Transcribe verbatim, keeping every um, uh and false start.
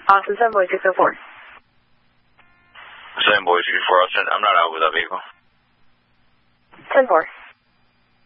Austin seven boy six oh four. seven boy six oh four, Austin. I'm not out with that vehicle. ten four.